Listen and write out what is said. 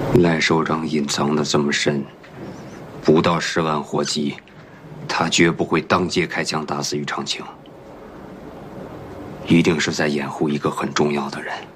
赖首长隐藏的这么深，不到10万火急，他绝不会当街开枪打死于长青，一定是在掩护一个很重要的人。